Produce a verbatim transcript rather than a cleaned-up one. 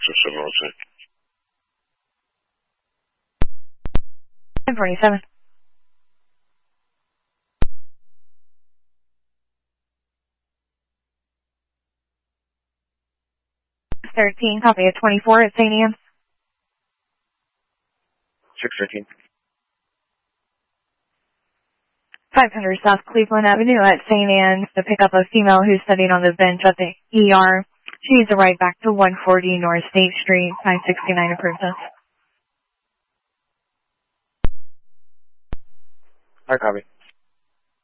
seven oh six. ten forty-seven. thirteen, copy at twenty-four at Saint Anne's. six fifteen. five hundred South Cleveland Avenue at Saint Anne's to pick up a female who's studying on the bench at the E R. She needs to ride back to one forty North State Street, nine sixty-nine improvements. I copy.